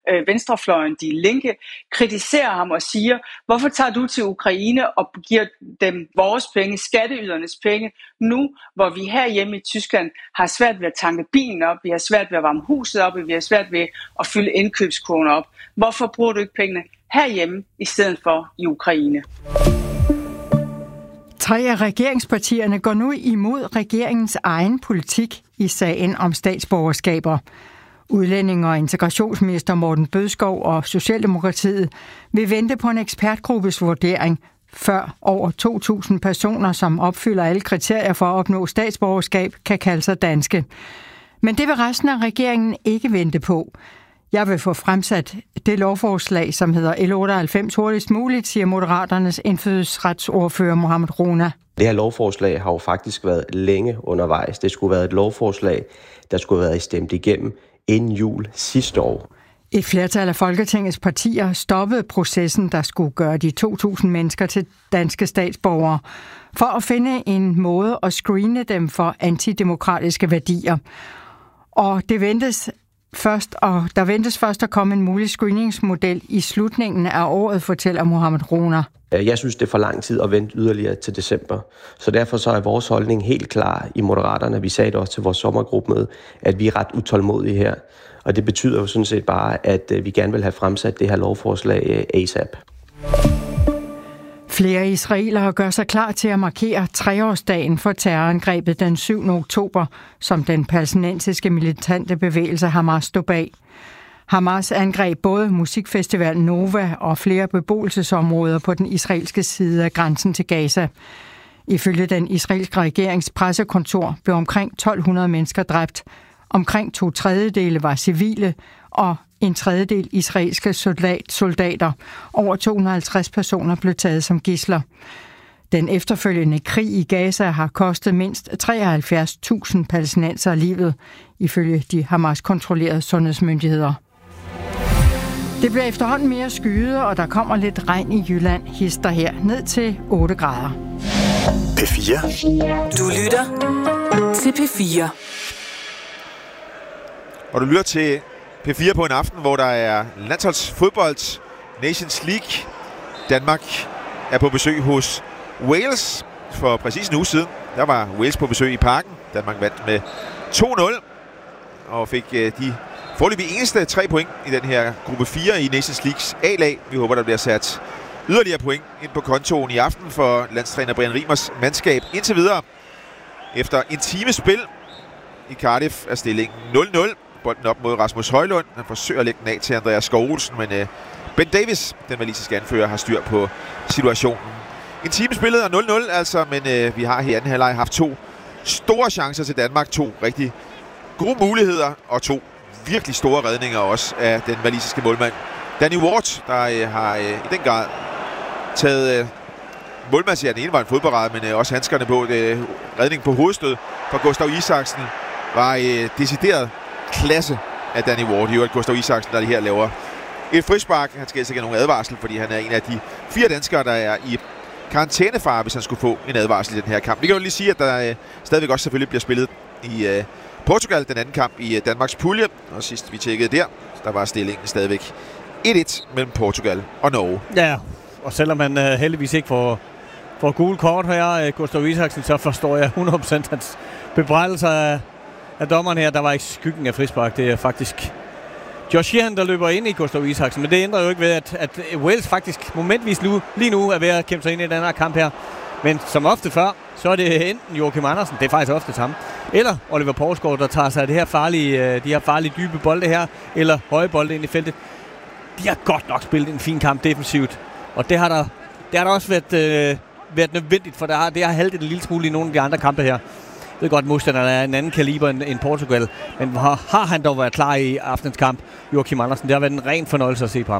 venstrefløjen, De Linke, kritiserer ham og siger, hvorfor tager du til Ukraine og giver dem vores penge, skatteydernes penge, nu hvor vi herhjemme i Tyskland har svært ved at tanke bilen op, vi har svært ved at varme huset op, vi har svært ved at fylde indkøbskurven op. Hvorfor bruger du ikke pengene herhjemme i stedet for i Ukraine? 3 af regeringspartierne går nu imod regeringens egen politik i sagen om statsborgerskaber. Udlændinge- og integrationsminister Morten Bødskov og Socialdemokratiet vil vente på en ekspertgruppes vurdering, før over 2.000 personer, som opfylder alle kriterier for at opnå statsborgerskab, kan kalde sig danske. Men det vil resten af regeringen ikke vente på. Jeg vil få fremsat det lovforslag, som hedder L98 hurtigst muligt, siger Moderaternes indfødsretsordfører Mohamed Rona. Det her lovforslag har jo faktisk været længe undervejs. Det skulle være et lovforslag, der skulle have været stemt igennem inden jul sidste år. Et flertal af Folketingets partier stoppede processen, der skulle gøre de 2.000 mennesker til danske statsborgere, for at finde en måde at screene dem for antidemokratiske værdier. Og der ventes først at komme en mulig screeningsmodel i slutningen af året, fortæller Mohamed Rona. Jeg synes, det er for lang tid at vente yderligere til december. Så derfor så er vores holdning helt klar i Moderaterne. Vi sagde det også til vores sommergruppemøde, at vi er ret utålmodige her. Og det betyder jo sådan set bare, at vi gerne vil have fremsat det her lovforslag ASAP. Flere israelere gør sig klar til at markere 3-årsdagen for terrorangrebet den 7. oktober, som den palæstinensiske militante bevægelse Hamas stod bag. Hamas angreb både musikfestivalen Nova og flere beboelsesområder på den israelske side af grænsen til Gaza. Ifølge den israelske regerings pressekontor blev omkring 1.200 mennesker dræbt. Omkring 2/3 var civile og 1/3 israelske soldater. Over 250 personer blev taget som gidsler. Den efterfølgende krig i Gaza har kostet mindst 73.000 palæstinensere livet, ifølge de Hamas-kontrollerede sundhedsmyndigheder. Det bliver efterhånden mere skyet, og der kommer lidt regn i Jylland, hister her ned til 8 grader. P4. Du lytter til P4. Og du lytter til P4 på en aften, hvor der er landsholdsfodbold, Nations League. Danmark er på besøg hos Wales for præcis en uge siden. Der var Wales på besøg i Parken. Danmark vandt med 2-0 og fik de foreløbig eneste 3 point i den her gruppe 4 i Nations Leagues A-lag. Vi håber, der bliver sat yderligere point ind på kontoen i aften for landstræner Brian Riemers mandskab. Indtil videre, efter en times spil i Cardiff, er stillingen 0-0. Bolden op mod Rasmus Højlund. Han forsøger at lægge den af til Andreas Skov Olsen, men Ben Davis, den walisiske anfører, har styr på situationen. En time spillet er 0-0 altså, men vi har her i anden halvleg haft 2 store chancer til Danmark. 2 rigtig gode muligheder og 2 virkelig store redninger også af den walisiske målmand Danny Ward, der har i den grad taget målmandshjernen. Den ene var en fodparade, men også handskerne på. Redning på hovedstød fra Gustav Isaksen var decideret klasse af Danny Ward. I øvrigt Gustav Isaksen, der her laver et frispark. Han skal altså ikke have nogen advarsel, fordi han er en af de 4 danskere, der er i karantænefare, hvis han skulle få en advarsel i den her kamp. Vi kan jo lige sige, at der stadigvæk også selvfølgelig bliver spillet i Portugal, den anden kamp i Danmarks pulje. Og sidst vi tjekkede der var stillingen stadigvæk 1-1 mellem Portugal og Norge. Ja, og selvom han heldigvis ikke får gule kort her, Gustav Isaksen, så forstår jeg 100% hans bebrejdelser af dommeren her. Der var ikke skyggen af frispark. Det er faktisk Josh Sheehan, der løber ind i Gustav Isaksen. Men det ændrer jo ikke ved, at Wales faktisk momentvis lige nu er ved at kæmpe sig ind i den her kamp her. Men som ofte før, så er det enten Joachim Andersen, det er faktisk ofte ham, eller Oliver Poulsgaard, der tager sig af de her farlige dybe bolde her, eller høje bolde ind i feltet. De har godt nok spillet en fin kamp defensivt, og det har der også været nødvendigt, for det har haltet en lille smule i nogle af de andre kampe her. Jeg ved godt, at modstanderne er en anden kaliber end Portugal, men har han dog været klar i aftens kamp, Joachim Andersen. Det har været en ren fornøjelse at se på ham.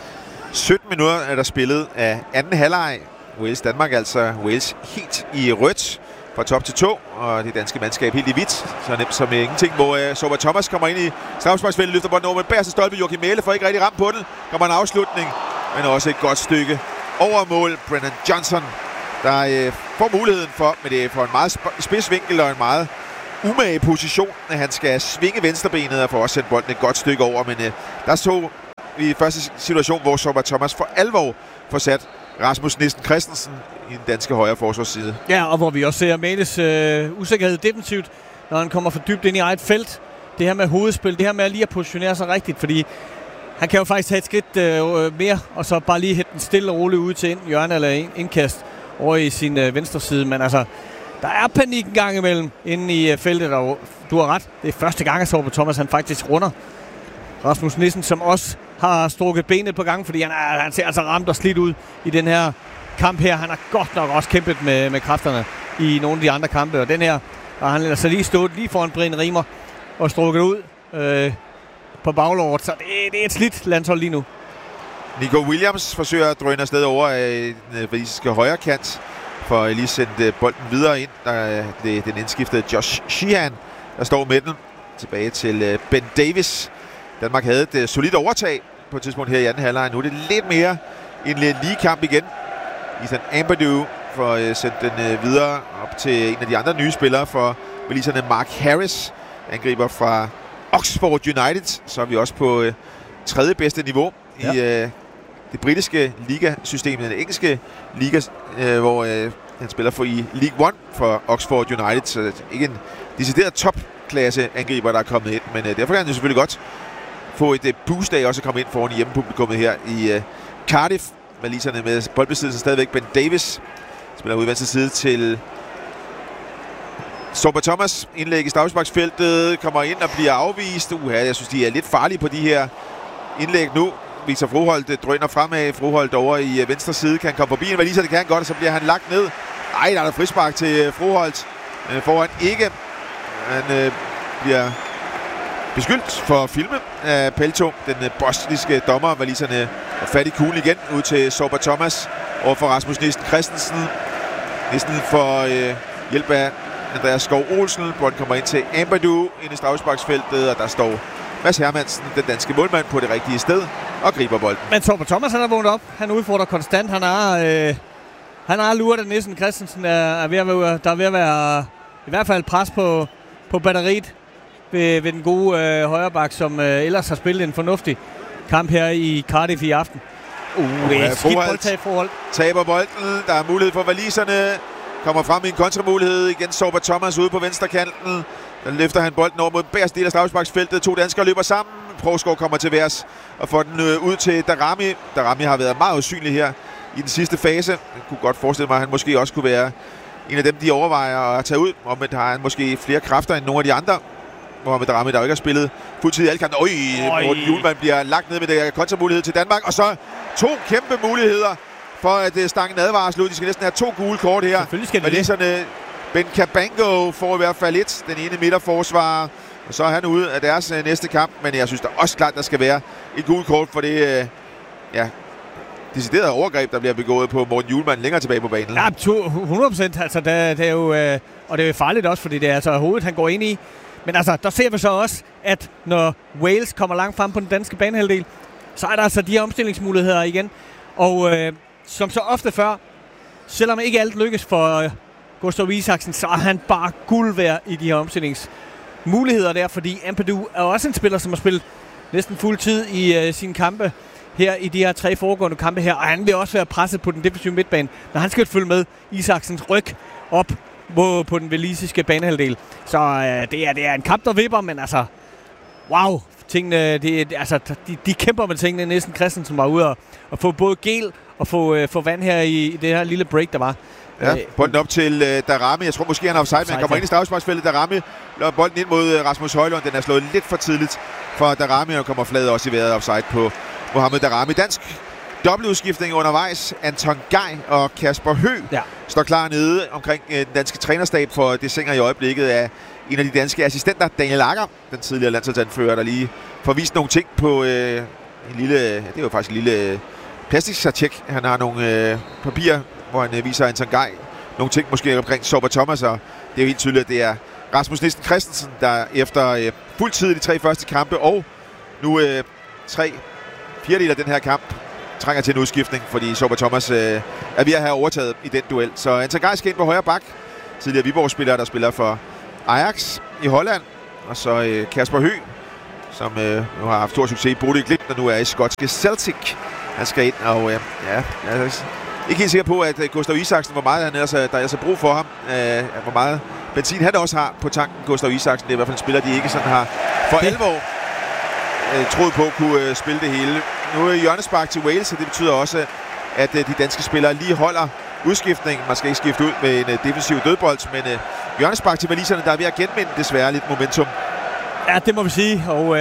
17 minutter er der spillet af anden halvleg. Wales-Danmark, altså Wales helt i rødt fra top til tå, og det danske mandskab helt i hvidt. Så nemt som ingenting, hvor Sorba Thomas kommer ind i straffesparksfeltet, løfter bolden over med bagerste stolpe. Joachim Mæhle får ikke rigtig ramt på den. Kommer en afslutning, men også et godt stykke over mål. Brennan Johnson, der får muligheden for, men det er for en meget spids vinkel og en meget umage position, at han skal svinge venstrebenet og få også sendt bolden et godt stykke over, men der så i første situation, hvor Sorba Thomas for alvor får sat Rasmus Nissen Christensen i den danske højre forsvarsside. Ja, og hvor vi også ser Mates usikkerhed defensivt, når han kommer for dybt ind i eget felt. Det her med hovedspil, det her med lige at positionere sig rigtigt, fordi han kan jo faktisk tage et skridt mere, og så bare lige hætte den stille og roligt ud til en hjørne eller en indkast over i sin venstre side. Men altså, der er panik en gang imellem inde i feltet, og du har ret. Det er første gang, at Sorba Thomas han faktisk runder Rasmus Nissen, som også har strukket benet på gang, fordi han ser altså ramt og slidt ud i den her kamp her. Han har godt nok også kæmpet med kræfterne i nogle af de andre kampe, og den her har han altså lige stået lige foran Brian Riemer og strukket ud på baglåret, så det er et slidt landshold lige nu. Nico Williams forsøger at drøne afsted over den walisiske højre kant, for lige sendt bolden videre ind. Der er den indskiftede Josh Sheehan, der står med den. Tilbage til Ben Davis. Danmark havde et solidt overtag på et tidspunkt her i anden halvleg. Nu er det lidt mere en lige kamp igen. Ethan Ampadu får sendt den videre op til en af de andre nye spillere for waliserne, Mark Harris, angriber fra Oxford United. Så er vi også på tredje bedste niveau i det britiske ligasystem, den engelske liga, hvor han spiller for i League One for Oxford United. Så ikke en decideret topklasse angriber, der er kommet ind, men derfor kan han jo selvfølgelig godt få et boost af også at komme ind foran hjemmepublikummet her i Cardiff. Waliserne med boldbesiddelsen stadigvæk. Ben Davis spiller ud i venstre side til Sorba Thomas. Indlæg i straffesparksfeltet, kommer ind og bliver afvist. Jeg synes, de er lidt farlige på de her indlæg nu. Victor Froholt drøner fremad. Froholt over i venstre side kan komme forbi en waliser, det kan han godt, og så bliver han lagt ned. Ej, der er frispark til Froholt. Foran ikke. Han bliver beskyldt for at filme af Pelto, den bosniske dommer. Waliserne er fat i kuglen igen ud til Sorba Thomas over for Rasmus Nissen Christensen. Nissen får hjælp af Andreas Skov Olsen. Bolden kommer ind til Ampadu ind i straffesparksfeltet, og der står Mads Hermansen, den danske målmand, på det rigtige sted og griber bolden. Men Sorba Thomas han er vågnet op. Han udfordrer konstant. Han har luret, at Nissen Christensen er ved at være i hvert fald pres på batteriet ved den gode højreback, som ellers har spillet en fornuftig kamp her i Cardiff i aften. Det er skidt boldtab forhold. Taber bolden. Der er mulighed for waliserne. Kommer frem i en kontramulighed. Igen Sorba Thomas ude på venstre kanten. Der løfter han bolden over mod den bagerste del af straffesparksfeltet. 2 danskere løber sammen. Provsgaard kommer til værs og får den ud til Darami. Darami har været meget usynlig her i den sidste fase. Jeg kunne godt forestille mig, at han måske også kunne være en af dem, de overvejer at tage ud. Og men har han måske flere kræfter end nogle af de andre. Mohamed Darami, der jo ikke har spillet fuldtid i alle kampen. Morten Hjulmand bliver lagt ned med den kontramulighed til Danmark. Og så 2 kæmpe muligheder for at stange en advarsel ud. De skal næsten have 2 gule kort her. Selvfølgelig skal det. Ben Cabango får i hvert fald et. Den ene midterforsvarer. Og så er han ude af deres næste kamp. Men jeg synes da også klart, der skal være et gult kort for det deciderede overgreb, der bliver begået på Morten Hjulmand længere tilbage på banen. Ja, 100%. Altså, det er jo, og det er jo farligt også, fordi det er altså hovedet, han går ind i. Men altså, der ser vi så også, at når Wales kommer langt frem på den danske banehalvdel, så er der altså de her omstillingsmuligheder igen. Og som så ofte før, selvom ikke alt lykkes for Gustav Isaksen, så er han bare guld værd i de her omstillingsmuligheder der, fordi Ampadu er også en spiller, som har spillet næsten fuld tid i sine kampe her i de her 3 foregående kampe her, og han vil også være presset på den defensive midtbane, når han skal følge med Isaksens ryg op på den walisiske banehalvdel. Så det er en kamp, der vipper, men altså, wow, tingene, de kæmper med tingene. Nissen Christensen var ude og få både gel og få vand her i det her lille break, der var. Ja, bolden op til Darami. Jeg tror måske, han er offside, men han kommer ind i straffesparksfeltet. Darami lader bolden ind mod Rasmus Højlund. Den er slået lidt for tidligt for Darami, og kommer fladet også i vejret offside på Mohamed Darami. Dansk dobbeltudskiftning undervejs. Anton Gej og Kasper Høgh står klar nede omkring den danske trænerstab, for det sænger i øjeblikket af en af de danske assistenter, Daniel Akker, den tidligere landsholdsanfører, der lige får vist nogle ting på en lille, det er jo faktisk en lille plastiksartjek. Han har nogle papirer, hvor han viser Anton Gej nogle ting måske omkring Sorba Thomas, og det er jo helt tydeligt, at det er Rasmus Nissen Christensen, der efter fuld tid i de 3 første kampe, og nu 3/4 af den her kamp, trænger til en udskiftning, fordi Sorba Thomas er ved at have overtaget i den duel. Så Anton Gej skal ind på højre bak. Tidligere Viborg-spiller, der spiller for Ajax i Holland. Og så Kasper Høgh som nu har haft stor succes i Bodø Glimt, og nu er i skotske Celtic. Han skal ind, og jeg er ikke helt sikker på, at Gustav Isaksen, hvor meget der er så brug for ham, hvor meget benzin han også har på tanken. Gustav Isaksen, det er i hvert fald en spiller, de ikke sådan har for alvor troet på kunne spille det hele. Nu er hjørnespark til Wales, og det betyder også, at de danske spillere lige holder udskiftningen. Man skal ikke skifte ud med en defensiv dødbold, men hjørnespark til waliserne, der er ved at genvinde desværre lidt momentum. Ja, det må vi sige, og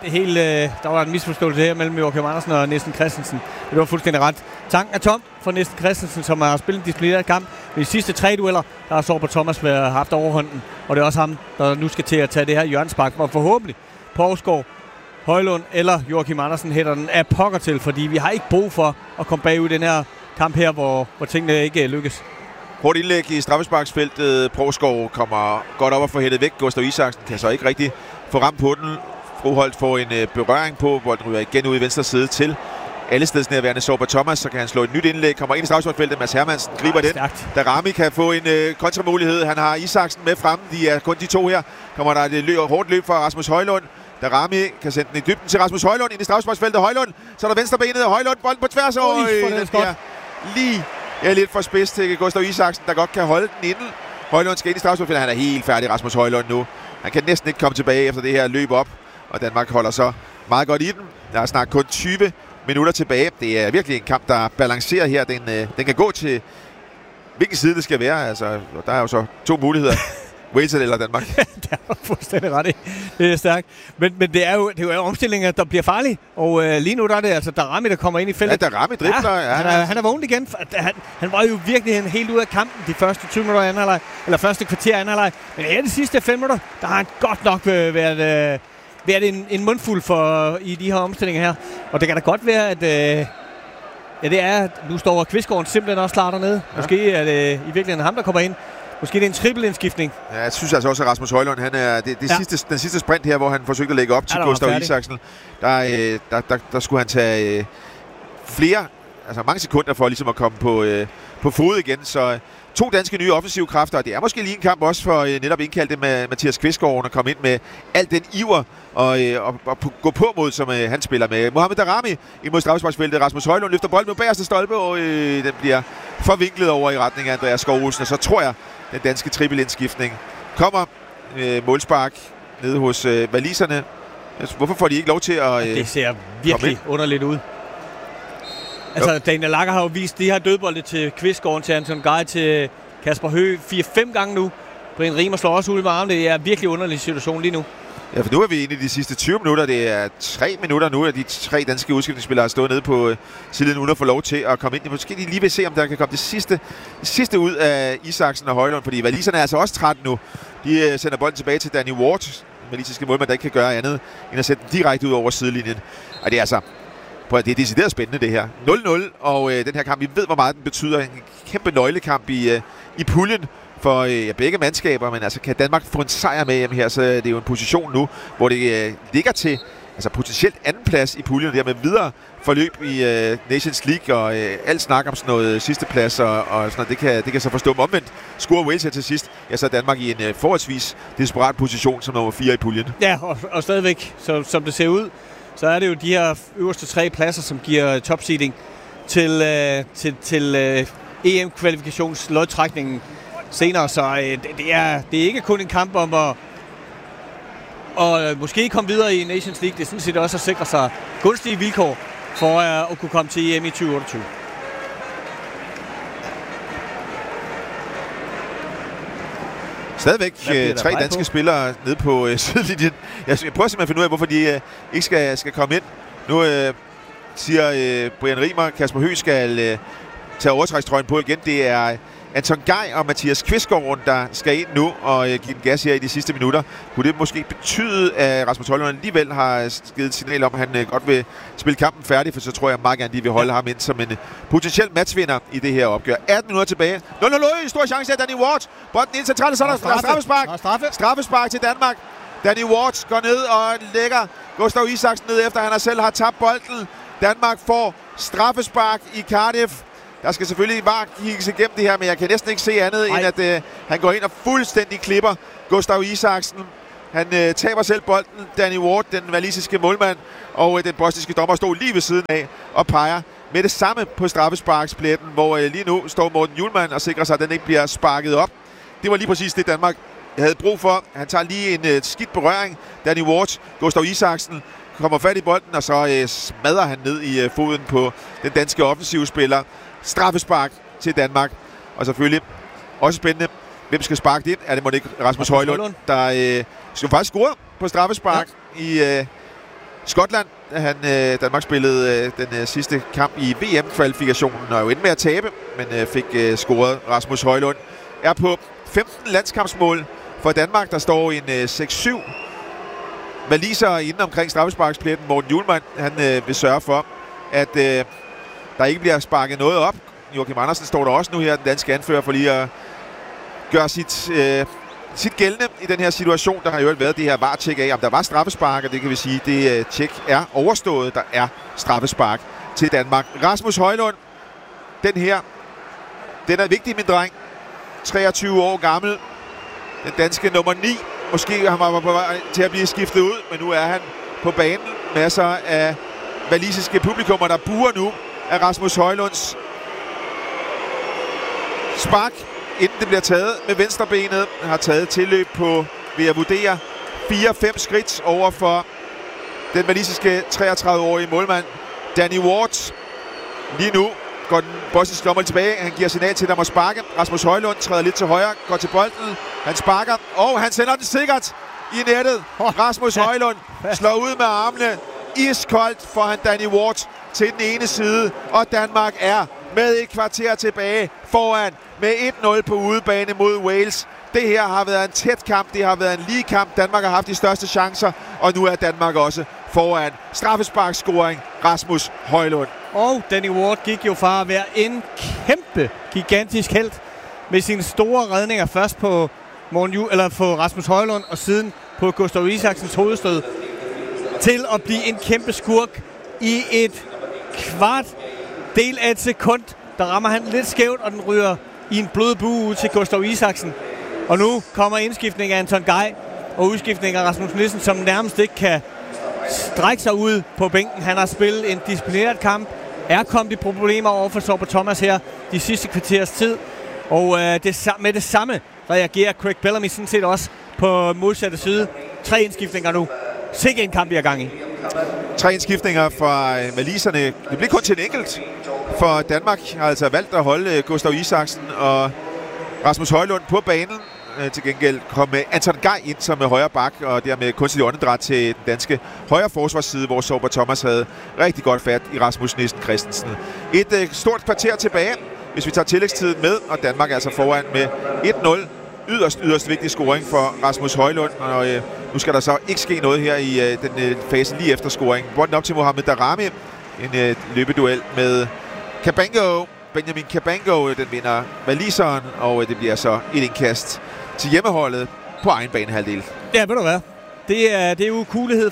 der var en misforståelse her mellem Joachim Andersen og Næsten Christensen. Det var fuldstændig ret. Tanken er tom for Næsten Christensen, som har spillet en disciplineret kamp. Ved de sidste 3 dueller, der har Sorber Thomas haft overhånden, og det er også ham, der nu skal til at tage det her hjørnespark, og forhåbentlig Poulsgaard, Højlund eller Joachim Andersen hætter den af pokker til, fordi vi har ikke brug for at komme bagud i den her kamp her, hvor tingene ikke lykkes. Hårdt indlæg i straffesparksfeltet. Poulsgaard kommer godt op og får hættet væk. Gustav Isaksen kan så ikke rigtig få ramt på den. Froholt får en berøring på. Bolden ryger igen ud i venstre side til allestedsnærværende Sorber Thomas. Så kan han slå et nyt indlæg. Kommer ind i straffesparksfeltet. Mads Hermansen griber den. Darami kan få en kontramulighed. Han har Isaksen med frem. De er kun de to her. Kommer der et hårdt løb fra Rasmus Højlund. Darami kan sende den i dybden til Rasmus Højlund ind i straffesparksfeltet. Højlund, så er der venstrebenet. Højlund, bolden på tværs over. Den bliver lige lidt for spids til Gustav Isaksen, der godt kan holde den inden. Højlund skal ind i straffesparksfeltet. Han er helt færdig, Rasmus Højlund nu. Han kan næsten ikke komme tilbage efter det her løb op. Og Danmark holder så meget godt i den. Der er snart kun 20 minutter tilbage. Det er virkelig en kamp, der balancerer her. Den kan gå til hvilken side det skal være. Altså, der er jo så 2 muligheder. Wales eller Danmark. Det er fuldstændig ret i. Det er stærkt. Men det er jo omstillinger, der bliver farlige. Og lige nu der er det altså Darami, der kommer ind i feltet. Ja, Darami dribler. Ja, han er vågnet igen. Han var jo virkelig helt ude af kampen de første 20 minutter af anden halvleg, eller første kvarter af anden halvleg. Men her de sidste 5 minutter, der har han godt nok været en mundfuld for i de her omstillinger her. Og det kan da godt være, at det er, nu står Kvistgaard simpelthen også klar dernede. Ja. Måske er det i virkeligheden ham, der kommer ind. Måske det er en trippelindskiftning. Ja, jeg synes altså også, at Rasmus Højlund, han er den sidste sprint her, hvor han forsøgte at lægge op til Gustav Isaksen. Der skulle han tage mange sekunder for ligesom at komme på fod igen. Så 2 danske nye offensive kræfter, og det er måske lige en kamp også for netop indkaldte med Mathias Kvistgaard at komme ind med al den iver og gå på mod, som han spiller med. Mohamed Darami imod straffesparksfeltet. Rasmus Højlund løfter bolden med bagerste stolpe, og den bliver forvinklet over i retning af Andreas Skov Olsen. Og så tror jeg, den danske trippelindskiftning kommer. Målspark nede hos waliserne. Hvorfor får de ikke lov til at det ser virkelig underligt ud. Altså, Daniel Lager har jo vist de her dødbolde til Kvistgaard, til Anton Gej, til Kasper Høgh 4-5 gange nu. Brian Riemer slår også ud med armen. Det er en virkelig underlig situation lige nu. Ja, for nu er vi inde i de sidste 20 minutter. Det er 3 minutter nu, at de 3 danske udskiftningsspillere har stået nede på sidelinjen uden at få lov til at komme ind. Måske de lige vil se, om der kan komme det sidste ud af Isaksen og Højlund, fordi waliserne er altså også trætte nu. De sender bolden tilbage til Danny Ward, den walisiske målmand, der ikke kan gøre andet end at sætte den direkte ud over sidelinjen. Og det er altså det er decideret spændende, det her. 0-0, og den her kamp, vi ved, hvor meget den betyder. En kæmpe nøglekamp i puljen for begge mandskaber, men altså kan Danmark få en sejr med hjem her, så det er jo en position nu, hvor det ligger til potentielt anden plads i puljen, og dermed videre forløb i Nations League, og alt snak om sådan noget sidsteplads, og sådan noget, det kan så forstå. Omvendt scorer Wales her til sidst, så er Danmark i en forholdsvis desperat position som nummer 4 i puljen. Ja, og stadigvæk, som det ser ud, så er det jo de her øverste 3 pladser, som giver topseeding til EM-kvalifikationslodtrækningen senere. Så det er ikke kun en kamp om at måske komme videre i Nations League. Det er sådan set også at sikre sig gunstige vilkår for at kunne komme til EM i 2028. Stadigvæk 3 danske spillere nede på sidelinjen. Jeg prøver simpelthen at finde ud af, hvorfor de ikke skal komme ind. Nu siger Brian Riemer, Kasper Høgh skal tage overtrækstrøjen på igen. Det er Anton Gej og Mathias Kvistgaard, der skal ind nu og give den gas her i de sidste minutter. Kunne det måske betyde, at Rasmus Højlund alligevel har givet et signal om, at han godt vil spille kampen færdig, for så tror jeg meget gerne, de vil holde ham ind som en potentiel matchvinder i det her opgør. 18 minutter tilbage. 0-0, stor chance af Danny Ward. Bolden ind centralt, så er der straffespark. Straffespark til Danmark. Danny Ward går ned og lægger Gustav Isaksen ned, efter han selv har tabt bolden. Danmark får straffespark i Cardiff. Der skal selvfølgelig bare kigges igennem det her, men jeg kan næsten ikke se andet, end at han går ind og fuldstændig klipper Gustav Isaksen. Han taber selv bolden. Danny Ward, den walisiske målmand, og den bosniske dommer stod lige ved siden af og peger med det samme på straffesparkspletten, hvor lige nu står Morten Hjulmand og sikrer sig, at den ikke bliver sparket op. Det var lige præcis det, Danmark havde brug for. Han tager lige en skidt berøring. Danny Ward, Gustav Isaksen, kommer fat i bolden, og så smadrer han ned i foden på den danske offensivspiller. Straffespark til Danmark. Og selvfølgelig også spændende, hvem skal sparke det? Er det måske ikke Rasmus Højlund, der skal faktisk score på straffespark i Skotland. Danmark spillede den sidste kamp i VM-kvalifikationen og jo endte med at tabe, men fik scoret. Rasmus Højlund er på 15 landskampsmål for Danmark. Der står en 6-7 walisere inde omkring straffesparkspletten. Morten Hjulmand, han vil sørge for, at der ikke bliver sparket noget op. Joachim Andersen står der også nu her, den danske anfører, for lige at gøre sit gældende i den her situation. Der har jo været det her VAR-tjek af, om der var straffespark, og det kan vi sige, det tjek er overstået. Der er straffespark til Danmark. Rasmus Højlund, den er vigtig, min dreng. 23 år gammel. Den danske nummer 9. Måske han var på vej til at blive skiftet ud, men nu er han på banen. Masser af walisiske publikummer, der buer nu af Rasmus Højlunds spark, inden det bliver taget med venstrebenet. Han har taget tilløb på, ved at vurdere, 4-5 skridt over for den walisiske 33-årige målmand Danny Ward. Lige nu går den bosniske dommer tilbage. Han giver signal til, at der må sparke. Rasmus Højlund træder lidt til højre, går til bolden. Han sparker, og han sender den sikkert i nettet. Rasmus Højlund slår ud med armene. Iskoldt får han Danny Ward til den ene side, og Danmark er med et kvarter tilbage foran med 1-0 på udebane mod Wales. Det her har været en tæt kamp, det har været en lige kamp. Danmark har haft de største chancer, og nu er Danmark også foran. Straffesparkscoring, Rasmus Højlund. Og Danny Ward gik jo fra at være en kæmpe, gigantisk helt med sine store redninger. Først på Rasmus Højlund, og siden på Gustav Isaksens hovedstød, til at blive en kæmpe skurk i et kvart del af et sekund. Der rammer han lidt skævt, og den ryger i en blød bue ud til Gustav Isaksen. Og nu kommer indskiftning af Anton Gej og udskiftning af Rasmus Nielsen, som nærmest ikke kan strække sig ud på bænken. Han har spillet en disciplineret kamp, er kommet i problemer over for Sorba Thomas her de sidste kvarters tid. Og med det samme reagerer Craig Bellamy sådan set også på modsatte side. 3 indskiftninger nu. Sikke en kamp, vi er gang i. 3 indskiftninger fra waliserne. Det bliver kun til en enkelt, for Danmark har altså valgt at holde Gustav Isaksen og Rasmus Højlund på banen. Til gengæld kom Anton Gej ind som højre bak, og dermed kunstigt åndedræt til den danske højre forsvarsside, hvor Sorba Thomas havde rigtig godt fat i Rasmus Nielsen Christensen. Et stort kvarter tilbage, hvis vi tager tillægstiden med, og Danmark er altså foran med 1-0. Yderst vigtig scoring for Rasmus Højlund, og nu skal der så ikke ske noget her i den fase lige efter scoringen. Bolden op til Mohamed Daramy, en løbeduel med Benjamin Cabango, den vinder waliseren, og det bliver så et indkast til hjemmeholdet på egen banehalvdel. Ja, ved du hvad? Det er jo coolhed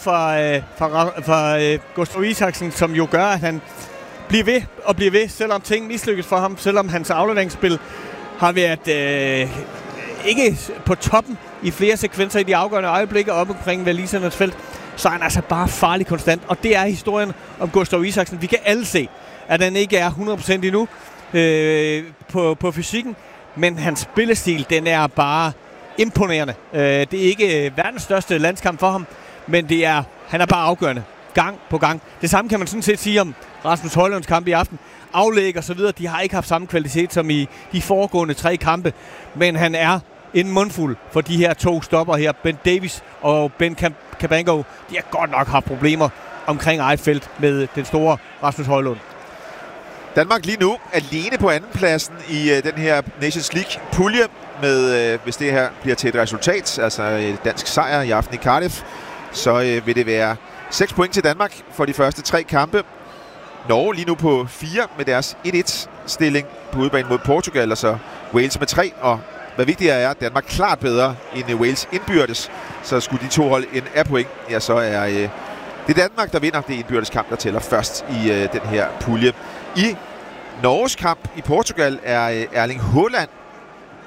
fra Gustav Isaksen, som jo gør, at han bliver ved, selvom ting mislykkes for ham, selvom hans afleveringsspil har været ikke på toppen i flere sekvenser i de afgørende øjeblikke op omkring walisernes felt, så er han altså bare farlig konstant. Og det er historien om Gustav Isaksen. Vi kan alle se, at han ikke er 100% endnu på fysikken, men hans spillestil, den er bare imponerende. Det er ikke verdens største landskamp for ham, men han er bare afgørende gang på gang. Det samme kan man sådan set sige om Rasmus Højlunds kamp i aften. Aflæg og så videre, de har ikke haft samme kvalitet som i de foregående 3 kampe, men han er en mundfuld for de her 2 stopper her. Ben Davies og Ben Cabango, de har godt nok haft problemer omkring eget felt med den store Rasmus Højlund. Danmark lige nu alene på andenpladsen i den her Nations League-pulje med, hvis det her bliver til et resultat, altså et dansk sejr i aften i Cardiff, så vil det være 6 point til Danmark for de første 3 kampe. Norge lige nu på 4 med deres 1-1-stilling på udebane mod Portugal, og så Wales med 3, og hvad vigtigere er, Danmark klart bedre end Wales indbyrdes, så skulle de 2 hold ind af point, ja, så er det Danmark, der vinder det indbyrdes kamp, der tæller først i den her pulje. I Norges kamp i Portugal er Erling Haaland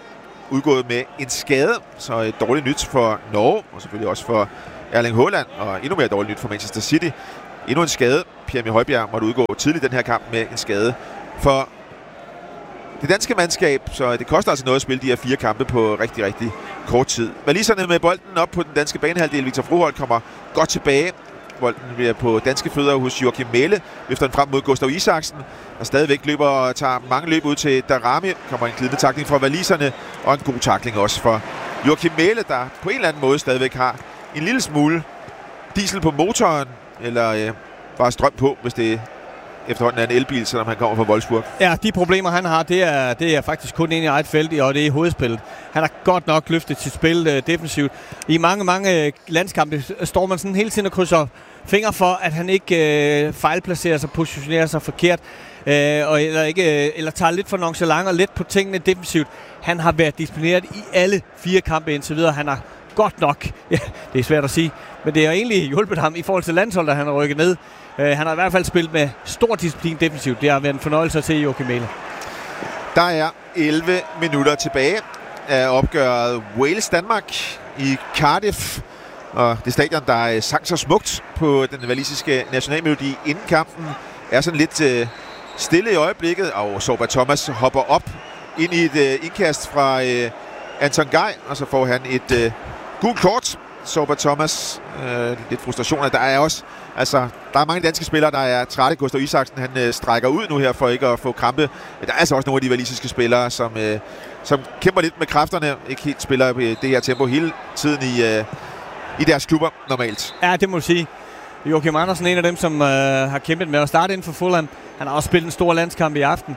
udgået med en skade, så et dårligt nyt for Norge, og selvfølgelig også for Erling Haaland, og endnu mere dårligt nyt for Manchester City. Endnu en skade. Pierre Højbjerg måtte udgå tidligt den her kamp med en skade for det danske mandskab, så det koster altså noget at spille de her 4 kampe på rigtig, rigtig kort tid. Waliserne med bolden op på den danske banehalvdel. Victor Froholt kommer godt tilbage. Bolden bliver på danske fødder hos Joachim Mæhle. Løfter den frem mod Gustav Isaksen, der stadigvæk løber og tager mange løb ud til Darami. Kommer en glidende tackling fra waliserne, og en god tackling også for Joachim Mæhle, der på en eller anden måde stadigvæk har en lille smule diesel på motoren, eller bare strøm på, hvis det efterhånden er en elbil, selvom han kommer fra Wolfsburg. Ja, de problemer, han har, det er faktisk kun inde i eget felt, og det er i hovedspillet. Han har godt nok løftet sit spil defensivt. I mange landskampe står man sådan hele tiden og krydser fingre for, at han ikke fejlplacerer sig, positionerer sig forkert, eller tager lidt for nonchalant og let på tingene defensivt. Han har været disciplineret i alle 4 kampe indtil videre. Han har godt nok, ja, det er svært at sige, men det har egentlig hjulpet ham i forhold til landsholdet, han har rykket ned. Han har i hvert fald spillet med stor disciplin defensivt. Det har været en fornøjelse at se Joachim Mæhle. Der er 11 minutter tilbage af opgøret Wales-Danmark i Cardiff. Og det stadion, der sang så smukt på den walisiske nationalmelodi inden kampen, er sådan lidt stille i øjeblikket. Og Sorba Thomas hopper op ind i et indkast fra Anton Gej, og så får han et gult kort. Sorba Thomas, lidt frustrationer. Der er også, der er mange danske spillere, der er trætte. Gustav Isaksen, han strækker ud nu her for ikke at få krampe. Der er altså også nogle af de walisiske spillere, som kæmper lidt med kræfterne. Ikke helt spiller på det her tempo hele tiden i deres klubber normalt. Ja, det må du sige. Joachim Andersen er en af dem, som har kæmpet med at starte inden for Fulham. Han har også spillet en stor landskamp i aften.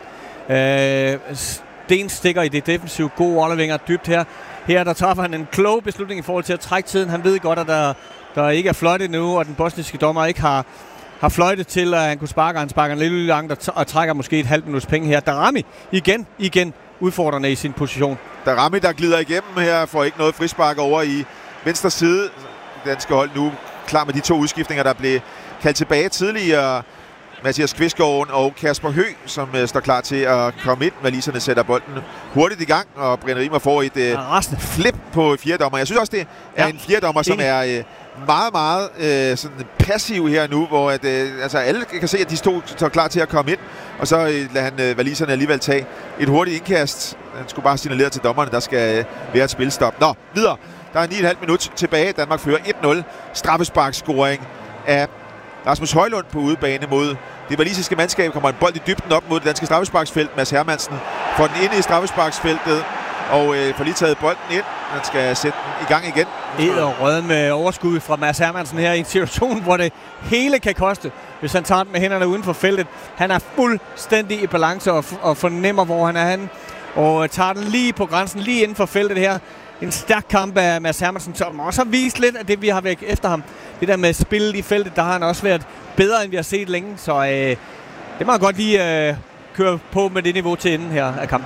Sten stikker i det defensive. God overlevinger dybt her. Her der træffer han en klog beslutning i forhold til at trække tiden. Han ved godt, at der ikke er fløjtet nu, og den bosniske dommer ikke har fløjtet til, at han kunne sparke. Han sparker en lille langt og trækker måske et halvt minuts penge her. Darami igen udfordrende i sin position. Darami, der glider igennem her, får ikke noget frispark over i venstre side. Det danske hold nu klar med de 2 udskiftninger, der blev kaldt tilbage tidligere. Mathias Kvistgaard og Kasper Høgh, som står klar til at komme ind. Waliserne sætter bolden hurtigt i gang, og Brian Riemer får et flip på fjerdommer. Jeg synes også, det er en fjerdommer, som er meget, meget sådan passiv her nu, hvor alle kan se, at de står klar til at komme ind, og så lader han waliserne alligevel tage et hurtigt indkast. Han skulle bare signalere til dommerne, der skal være et spilstop. Nå, videre. Der er 9,5 minut tilbage. Danmark fører 1-0. Straffesparkscoring af Rasmus Højlund på udebane mod det walisiske mandskab. Kommer en bold i dybden op mod det danske straffesparksfelt. Mads Hermansen får den ind i straffesparksfeltet og får lige taget bolden ind. Han skal sætte den i gang igen. Rød med overskud fra Mads Hermansen her i en situation, hvor det hele kan koste, hvis han tager den med hænderne uden for feltet. Han er fuldstændig i balance og fornemmer, hvor han er henne. Og tager den lige på grænsen, lige inden for feltet her. En stærk kamp af Mads Hermansen, som også har vist lidt af det, vi har været efter ham. Det der med spillet i feltet, der har han også været bedre, end vi har set længe. Så det må jeg godt lige køre på med det niveau til enden her af kampen.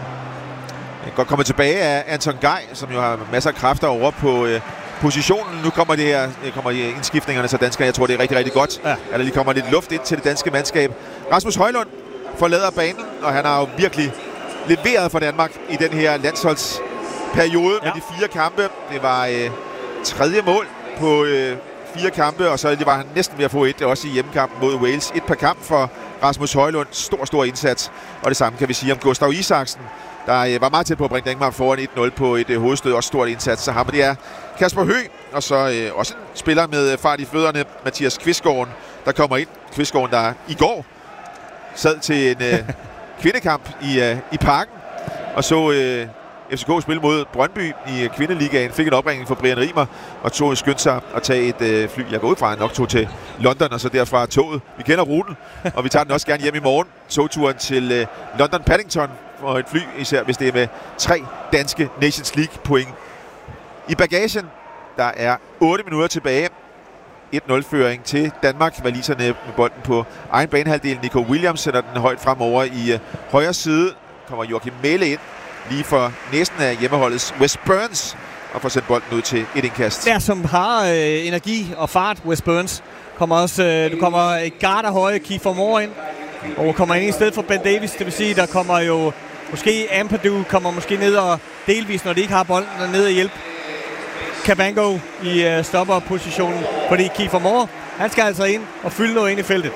Godt kommet tilbage af Anton Gej, som jo har masser af kræfter over på positionen. Nu kommer kommer indskiftningerne, så danskerne, jeg tror, det er rigtig, rigtig godt. Ja. At der lige kommer lidt luft ind til det danske mandskab. Rasmus Højlund forlader banen, og han har jo virkelig leveret for Danmark i den her landsholdsperiode med de 4 kampe. Det var 3. mål på 4 kampe, og så var han næsten ved at få et, også i hjemmekampen mod Wales. Et par kamp for Rasmus Højlund. Stor indsats. Og det samme kan vi sige om Gustav Isaksen, der var meget tæt på at bringe Danmark foran 1-0 på et hovedstød. Også stort indsats. Så har det er Kasper Høgh, og så også en spiller med fart i fødderne, Mathias Kvistgaard, der kommer ind. Kvistgaard, der i går sad til en kvindekamp i Parken, og så FCK spille mod Brøndby i kvindeligaen, fik en opringning fra Brian Riemer, og skyndte sig at tage et fly. Jeg går ud fra, at nok tog til London, og så derfra toget. Vi kender ruten, og vi tager den også gerne hjem i morgen. Togturen til London Paddington og et fly, især hvis det er med 3 danske Nations League point. I bagagen, der er 8 minutter tilbage. 1-0-føring til Danmark. Waliserne med bolden på egen banehalvdel. Nico Williams sætter den højt fremover i højre side. Kommer Joachim Mæhle ind lige for næsten af hjemmeholdets Wes Burns og får sendt bolden ud til et indkast. Der som har energi og fart, Wes Burns. Kommer også, du kommer Garda høje, Kiefer Moore ind, og kommer ind i stedet for Ben Davis. Det vil sige, der kommer jo Måske Ampadu kommer måske ned og delvis, når de ikke har bolden, ned og hjælpe Cabango i stopperpositionen. Fordi Kiefer Moore, han skal altså ind og fylde noget ind i feltet.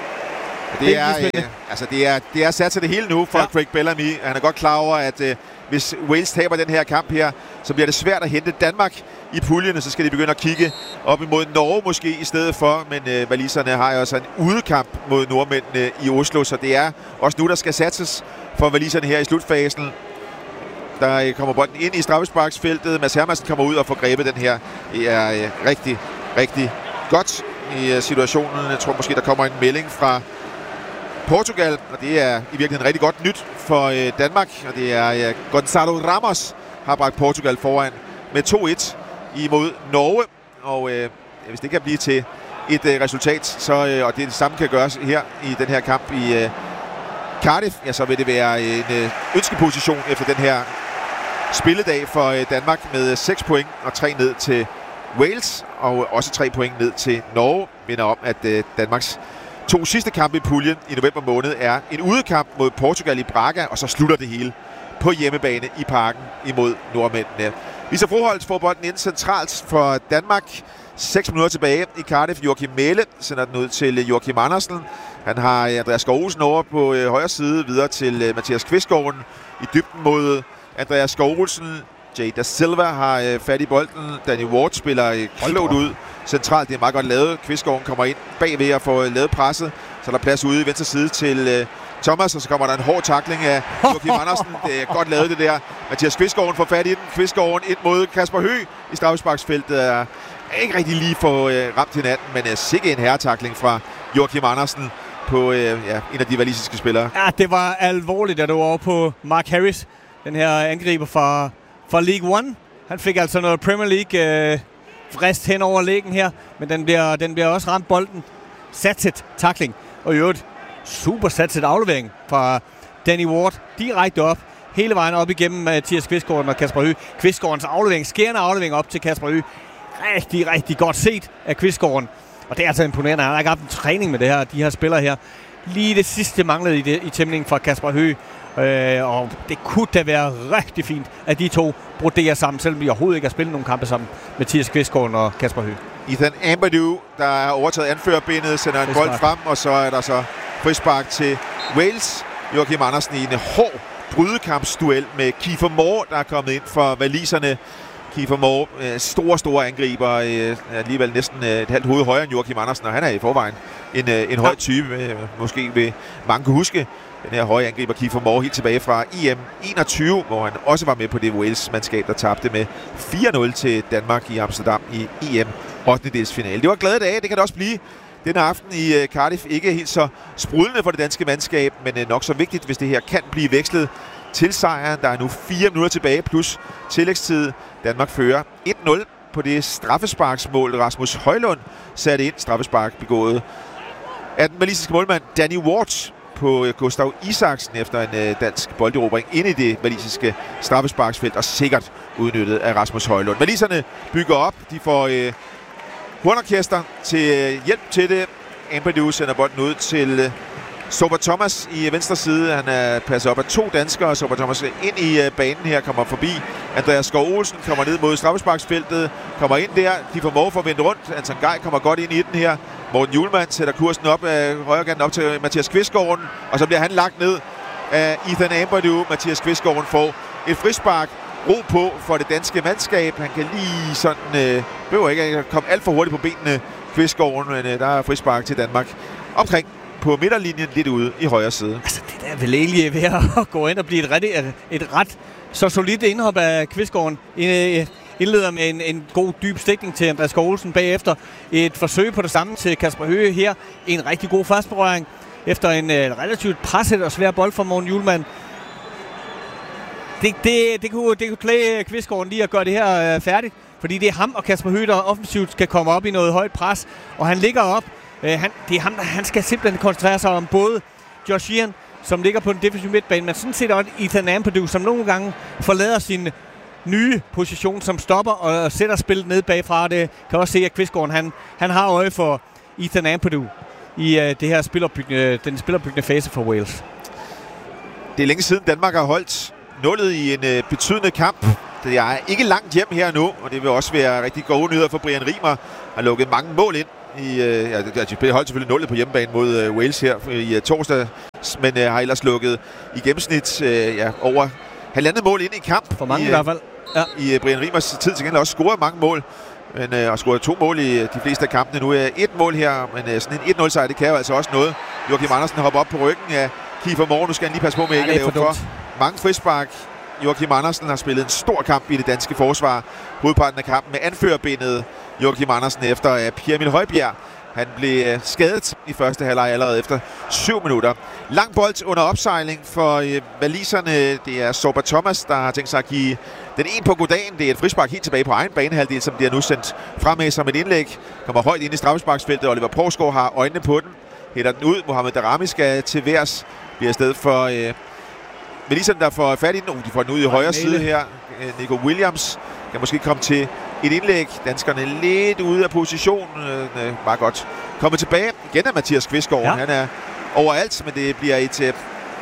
Det er sat til det hele nu for Craig Bellamy. Han er godt klar over, at hvis Wales taber den her kamp her, så bliver det svært at hente Danmark i puljerne. Så skal de begynde at kigge op imod Norge måske i stedet for. Men waliserne har jo også en udekamp mod nordmændene i Oslo, så det er også nu, der skal satses for waliserne her i slutfasen. Der kommer bolden ind i straffesparksfeltet. Mads Hermansen kommer ud og får grebet den her. Det er rigtig, rigtig godt i situationen. Jeg tror måske, der kommer en melding fra Portugal, og det er i virkeligheden rigtig godt nyt for Danmark. Og det er Gonzalo Ramos har bragt Portugal foran med 2-1 imod Norge. Og hvis det kan blive til et resultat, så, og det samme kan gøres her i den her kamp i Cardiff, ja, så vil det være en ønskeposition efter den her spilledag for Danmark med 6 point og 3 ned til Wales, og også 3 point ned til Norge. Minder om, at Danmarks 2 sidste kampe i puljen i november måned er en udekamp mod Portugal i Braga, og så slutter det hele på hjemmebane i Parken imod nordmændene. Lisa Froholt får bolden ind centralt for Danmark. 6 minutter tilbage i Cardiff. Joachim Mæhle sender den ud til Joachim Andersen. Han har Andreas Skov Olsen over på højre side, videre til Mathias Kvistgaard i dybden mod Andreas Skov Olsen. Jay Da Silva har fat i bolden. Danny Ward spiller klogt ud centralt. Det er meget godt lavet. Kvistgaard kommer ind bagved at få lavet presset. Så er der plads ude i venstre side til Thomas, og så kommer der en hård tackling af Joachim Andersen. Det er godt lavet det der. Mathias Kvistgaard får fat i den. Kvistgaard ind mod Kasper Høgh i straffesparksfeltet. Er ikke rigtig lige få ramt hinanden, men sikke en herretackling fra Joachim Andersen på en af de walisiske spillere. Ja, det var alvorligt, da du var over på Mark Harris, den her angriber fra League One. Han fik altså noget Premier League frist hen over læggen her, men den bliver også ramt bolden. Satset tackling, og i øvrigt super satset aflevering fra Danny Ward direkte op, hele vejen op igennem Mathias Kvistgaard og Kasper Høgh. Kvistgaardens aflevering, skærende aflevering op til Kasper Høgh. Rigtig, rigtig godt set af Kvistgaard. Og det er altså imponerende. Han har ikke haft en træning med det her, de her spillere her. Lige det sidste manglede i tæmningen fra Kasper Høgh. Og det kunne da være rigtig fint, at de to broderer sammen, selvom de overhovedet ikke har spillet nogen kampe sammen. Mathias Kvistgaard og Kasper Høgh. Ethan Ampadu, der er overtaget anførerbindet, sender en bold frem, og så er der så frispark til Wales. Joachim Andersen i en hård brydekampsduel med Kiefer Moore, der er kommet ind for waliserne. Kiefer Moore, store angriber, alligevel næsten et halvt hoved højere end Joachim Andersen, og han er i forvejen en høj type. Måske vil mange kunne huske den her høje angriber Kiefer Moore helt tilbage fra EM 21, hvor han også var med på det Wales-mandskab, der tabte med 4-0 til Danmark i Amsterdam i EM 8-delsfinale. Det var glade dage, det kan det også blive denne aften i Cardiff. Ikke helt så sprudlende for det danske mandskab, men nok så vigtigt, hvis det her kan blive vekslet til sejren. Der er nu 4 minutter tilbage plus tillægstid. Danmark fører 1-0 på det straffesparksmål. Rasmus Højlund satte ind. Straffespark begået af den walisiske målmand Danny Ward på Gustav Isaksen efter en dansk bolderobring ind i det walisiske straffesparksfelt, og sikkert udnyttet af Rasmus Højlund. Waliserne bygger op. De får hornorkester til hjælp til det. Ampadu sender bolden ud til Sober Thomas i venstre side. Han er passet op af 2 danskere. Sober Thomas ind i banen her, kommer forbi Andreas Skov Olsen, kommer ned mod straffesparksfeltet, kommer ind der. De får Moore for at vende rundt. Anton Gej kommer godt ind i den her. Morten Hjulmand sætter kursen op af højrekanten op til Mathias Kvistgaard, og så bliver han lagt ned af Ethan Ampadu. Mathias Kvistgaard får et frispark. Ro på for det danske mandskab. Han kan lige sådan, behøver ikke at komme alt for hurtigt på benene, Kvistgaard, men der er frispark til Danmark omkring på midterlinjen, lidt ude i højre side. Altså, det der er vel egentlig ved at gå ind og blive et ret så solidt indhop af Kvistgaard. Indleder med en god dyb stikning til Andreas Skov Olsen bagefter. Et forsøg på det samme til Kasper Høgh her. En rigtig god fastberøring efter en relativt presset og svær bold fra Morten Hjulmand. Det kunne klæde Kvistgaard lige at gøre det her færdigt, fordi det er ham og Kasper Høgh, der offensivt skal komme op i noget højt pres, og han ligger op. Det er ham, han skal simpelthen koncentrere sig om både Josh Sheehan, som ligger på den defensive midtbane, men sådan set også Ethan Ampadu, som nogle gange forlader sin nye position som stopper og sætter spillet ned bagfra. Det kan også se, at Kvistgaard, han har øje for Ethan Ampadu i det her den spillerbyggende fase for Wales. Det er længe siden Danmark har holdt nullet i en betydende kamp. Det er ikke langt hjem her nu, og det vil også være rigtig gode nyheder for Brian Riemer. Har lukket mange mål ind. De holdt selvfølgelig nullet på hjemmebane mod Wales her i torsdag, men har ellers lukket i gennemsnit over 1,5 mål ind i kamp. For mange i hvert fald. Ja. I Brian Riemers tid til gengæld også scoret mange mål, men har scoret 2 mål i de fleste af kampene. Nu er 1 mål her, men sådan en 1-0 sejr, det kan jo altså også noget. Joachim Andersen hopper op på ryggen af Kiefer Moore. Nu skal han lige passe på med ikke at lave for mange frispark. Joachim Andersen har spillet en stor kamp i det danske forsvar. Hovedparten af kampen med anførerbindet Joachim Andersen efter at Pierre Emil Højbjerg han blev skadet i første halvleg allerede efter 7 minutter. Lang bold under opsejling for waliserne. Det er Sorba Thomas, der har tænkt sig at give den en på goddagen. Det er et frispark helt tilbage på egen banehalvdel, som de har nu sendt fremad som et indlæg. Kommer højt ind i straffesparksfeltet. Oliver Poulsgaard har øjnene på den. Hætter den ud. Mohamed Daramy skal til værs. Bliver afsted for waliserne, der får fat i den. De får den ud i højre side her. Nico Williams kan måske komme til et indlæg. Danskerne lidt ude af position. Meget godt kommet tilbage. Igen er Mathias Kvistgaard. Ja. Han er overalt, men det bliver et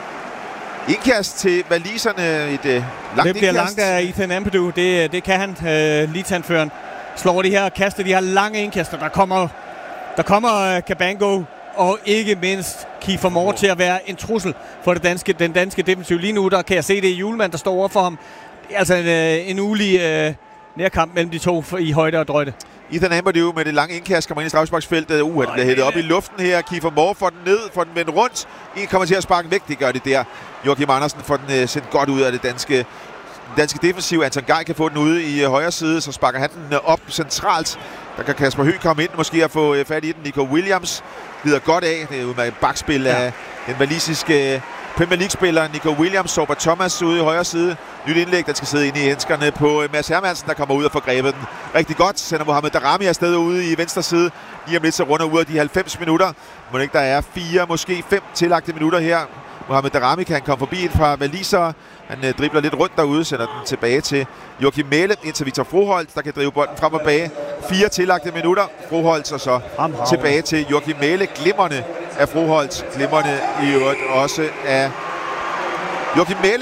indkast til waliserne. Et langt det bliver indkast. Langt af Ethan Ampadu. Det kan han. Leeds-anføreren slår de her kaster, de her lange indkaster. Der kommer Cabango og ikke mindst Kiefer Moore til at være en trussel for den danske defensiv. Lige nu der kan jeg se, det er Hjulmand, der står over for ham. Altså en ulig nærkamp mellem de to i højde og drøjde. Ethan Ampadu med det lange indkast kommer ind i straffesparksfeltet. Han bliver hættet op i luften her. Kiefer Moore får den ned, får den vendt rundt. En kommer til at sparke væk, det gør det der. Joachim Andersen får den sendt godt ud af det danske defensiv. Anton Gej kan få den ude i højre side, så sparker han den op centralt. Der kan Kasper Høgh komme ind, måske at få fat i den. Nico Williams lider godt af. Det er jo med et bakspil af den walisiske Premier League-spiller Nico Williams. Sorba Thomas ude i højre side. Nyt indlæg, der skal sidde inde i handskerne på Mads Hermansen, der kommer ud og får grebet den rigtig godt. Sender Mohamed Daramy afsted ude i venstre side. Lige om lidt så runder ud af de 90 minutter. Må ikke der er 4, måske 5 tillagte minutter her. Mohamed Daramy kan komme forbi et par walisere. Han dribler lidt rundt derude, sender den tilbage til Joachim Mæhle, ind til Victor Froholt, der kan drive bolden frem og bage. 4 tillagte minutter. Froholt og så tilbage til Joachim Mæhle. Glimrende af Froholt. Glimrende i øvrigt også af Joachim Mæhle,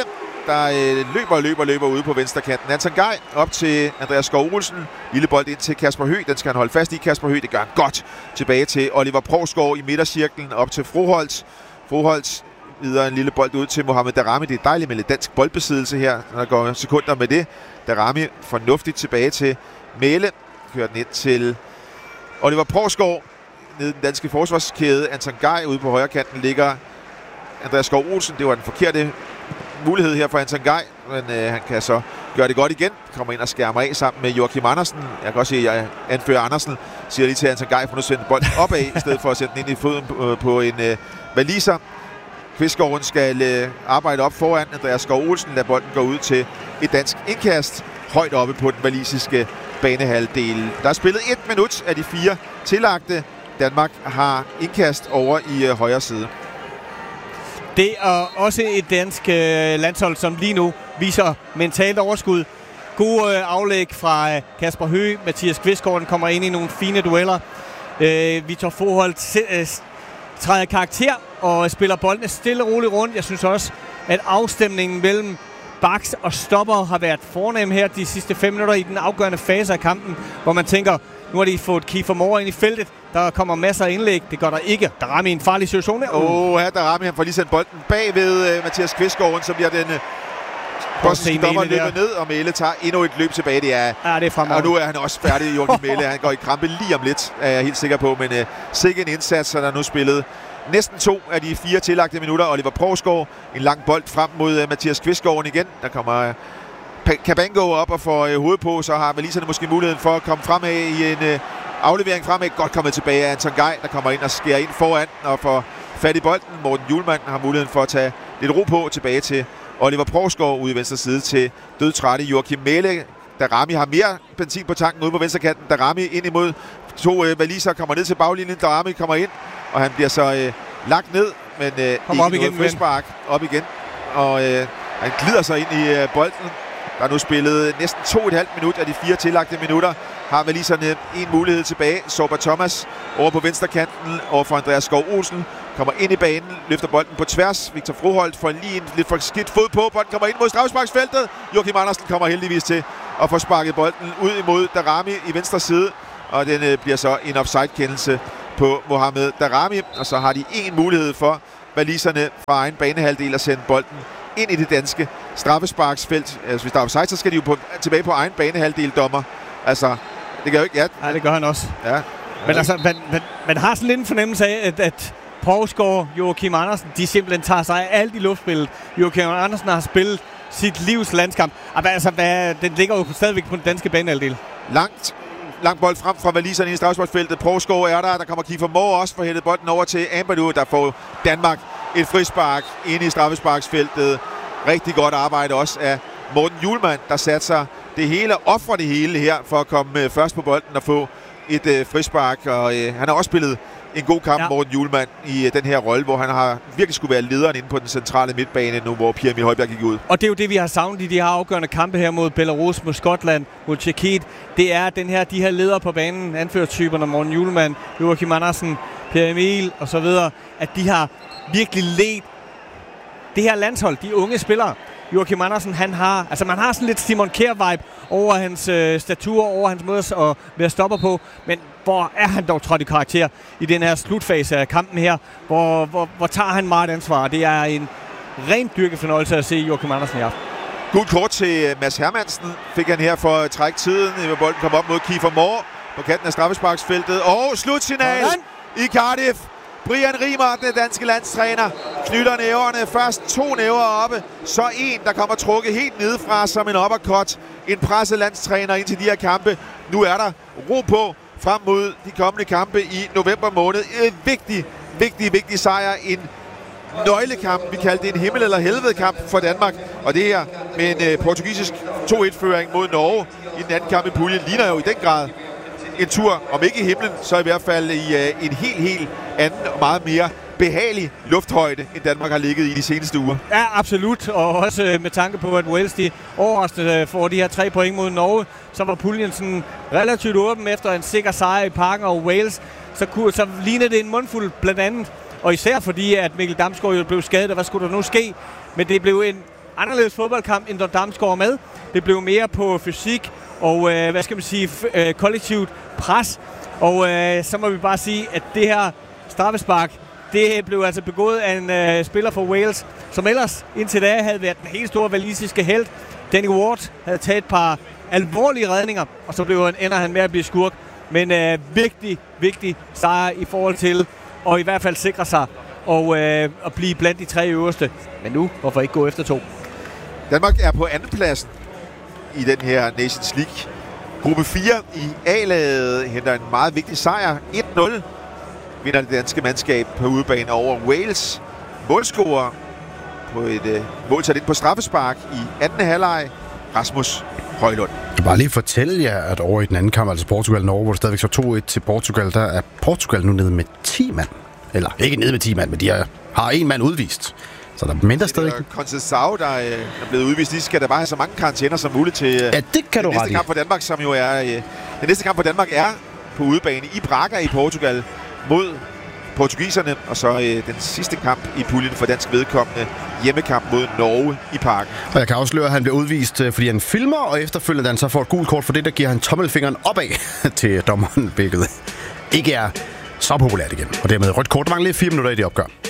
der løber ude på venstre kanten. Anton Gej op til Andreas Skov Olsen. Lille bold ind til Kasper Høgh. Den skal han holde fast i. Kasper Høgh, det gør han godt. Tilbage til Oliver Poulsgaard i midtercirklen. Op til Froholt. Froholt videre en lille bold ud til Mohamed Daramy. Det er dejligt med lidt dansk boldbesiddelse her. Der går sekunder med det. Daramy fornuftigt tilbage til Mæhle. Kører den ind til Oliver Poulsgaard. Nede i den danske forsvarskæde. Anton Gej ude på højre kanten ligger Andreas Skov Olsen. Det var den forkerte mulighed her for Anton Gej, men han kan så gøre det godt igen. Kommer ind og skærmer af sammen med Joachim Andersen. Jeg kan også se, at jeg anfører Andersen. Siger lige til Anton Gej, for nu sende bolden opad, i stedet for at sætte den ind i foden på en waliser. Kvistgaard skal arbejde op foran Andreas Skov Olsen. Lad bolden gå ud til et dansk indkast. Højt oppe på den walisiske banehalvdel. Der er spillet 1 minut af de 4 tillagte. Danmark har indkast over i højre side. Det er også et dansk landshold, som lige nu viser mentalt overskud. God aflæg fra Kasper Høgh. Mathias Kvistgaard kommer ind i nogle fine dueller. Victor Froholt træder karakter og spiller boldene stille og roligt rundt. Jeg synes også, at afstemningen mellem backs og stopper har været fornem her de sidste 5 minutter i den afgørende fase af kampen, hvor man tænker, nu har de fået Kiefer Moore ind i feltet. Der kommer masser af indlæg. Det gør der ikke. Daramy i en farlig situation. Her Daramy, han får lige sendt bolden bag ved Mathias Kvistgaard, så bliver den bosniske dommer løbet ned, og Mæhle tager endnu et løb tilbage. Det er fremragende. Og nu er han også færdig, Joachim Mæhle. Han går i krampe lige om lidt, er jeg helt sikker på. Men sikke en indsats, så der nu spillet næsten 2 af de 4 tillagte minutter. Oliver Poulsgaard, en lang bold frem mod Mathias Kvistgaard igen. Der kommer Cabango op og får hovedet på, så har waliserne måske muligheden for at komme fremad i en aflevering fremad. Godt kommet tilbage af Anton Gej, der kommer ind og skærer ind foran og får fat i bolden. Morten Hjulmand har muligheden for at tage lidt ro på tilbage til Oliver Poulsgaard ude i venstre side til dødtrætte Joachim Mæhle. Daramy har mere benzin på tanken ude på venstre kanten. Daramy ind imod 2 waliser, kommer ned til baglinjen. Daramy kommer ind, og han bliver så lagt ned, men ikke noget frispark op igen. Og han glider sig ind i bolden. Der er nu spillet næsten 2,5 minut af de 4 tillagte minutter. Har waliserne en mulighed tilbage. Sorba Thomas over på venstre kanten over for Andreas Skov Olsen. kommer ind i banen, løfter bolden på tværs. Victor Froholt får lige en lidt for skidt fod på. Bolden kommer ind mod straffesparksfeltet. Joachim Andersen kommer heldigvis til at få sparket bolden ud imod Daramy i venstre side. Og den bliver så en offside-kendelse på Mohamed Daramy. Og så har de en mulighed for waliserne fra egen banehalvdel at sende bolden ind i det danske straffesparksfelt. Altså, hvis der er offside, så skal de jo tilbage på egen banehalvdel, dommer. Altså, det gør jo ikke... Ja, det gør han også. Ja. Men altså, man har sådan lidt en fornemmelse af, at Poulsgaard og Joachim Andersen, de simpelthen tager sig af alt i luftspillet. Joachim Andersen har spillet sit livs landskamp. Altså, den ligger jo stadigvæk på den danske banehalvdel. Lang bold frem fra waliserne i straffesparksfeltet. Poulsgaard er der kommer Kiefer Moore også for hættet bolden over til Ampadu, der får Danmark et frispark ind i straffesparksfeltet. Rigtig godt arbejde også af Morten Hjulmand, der satte sig det hele, offrer det hele her for at komme først på bolden og få et frispark. Og han har også spillet en god kamp, ja. Morten Hjulmand, i den her rolle, hvor han har virkelig skulle være lederen inde på den centrale midtbane nu, hvor Pierre Emil Højbjerg gik ud. Og det er jo det, vi har savnet i de her afgørende kampe her mod Belarus, mod Skotland, mod Tjekkiet. Det er de her ledere på banen, anførertyperne, Morten Hjulmand, Joachim Andersen, Pierre Emil og så videre, at de har virkelig ledt det her landshold, de unge spillere. Joachim Andersen, man har sådan lidt Simon Kjær-vibe over hans statur, over hans måde at være stopper på, men hvor er han dog trådt i karakter i den her slutfase af kampen her, hvor tager han meget ansvar. Det er en rent dyrkefornøjelse at se Joachim Andersen i aften. Gult kort til Mads Hermansen fik han her for at trække tiden, hvor bolden kom op mod Kiefer Moore på kanten af straffesparksfeltet, og slutsignal i Cardiff. Brian Riemer, den danske landstræner, knytter næverne. Først 2 næver oppe, så en, der kommer trukket helt nedefra som en uppercut. En presset landstræner ind til de her kampe. Nu er der ro på frem mod de kommende kampe i november måned. En vigtig sejr. En nøglekamp. Vi kaldte det en himmel- eller helvede-kamp for Danmark. Og det her med en portugisisk 2-1-føring mod Norge i den anden kamp i puljen ligner jo i den grad en tur, om ikke i himlen, så i hvert fald i en helt anden og meget mere behagelig lufthøjde, end Danmark har ligget i de seneste uger. Ja, absolut. Og også med tanke på, at Wales de overraskende får de her 3 point mod Norge, så var puljen sådan relativt åben efter en sikker sejr i Parken og Wales. Så lignede det en mundfuld blandt andet. Og især fordi, at Mikkel Damsgaard jo blev skadet, og hvad skulle der nu ske? Men det blev en anderledes fodboldkamp, end Damsgaard var med. Det blev mere på fysik og kollektivt pres. Og så må vi bare sige, at det her straffespark, det blev altså begået af en spiller for Wales, som ellers indtil da havde været den helt store walisiske helt. Danny Ward havde taget et par alvorlige redninger, og så ender han med at blive skurk. Men vigtig sejr i forhold til at i hvert fald sikre sig og at blive blandt de 3 øverste. Men nu, hvorfor ikke gå efter 2? Danmark er på andenpladsen i den her Nations League. Gruppe 4 i A-laget henter en meget vigtig sejr. 1-0 vinder det danske mandskab på udebane over Wales. Målscorer på et mål sat ind på straffespark i anden halvleg. Rasmus Højlund. Jeg vil bare lige fortælle jer, at over i den anden kamp, altså Portugal-Norge, hvor det stadigvæk så 2-1 til Portugal, der er Portugal nu nede med 10 mand. Eller ikke nede med 10 mand, men de har 1 mand udvist. Så der er mindre stadig. Conceição, der er blevet udvist. De skal da bare have så mange karantæner som muligt til det kan den næste kamp for Danmark, som jo er... Den næste kamp for Danmark er på udebane i Braga i Portugal mod portugiserne, og så den sidste kamp i puljen for dansk vedkommende hjemmekamp mod Norge i Parken. Og jeg kan afsløre, at han bliver udvist, fordi han filmer, og efterfølgende han så får et gult kort for det, der giver han tommelfingeren opad til dommeren, hvilket ikke er så populært igen. Og dermed rødt kort, der mangler 4 minutter i det opgør.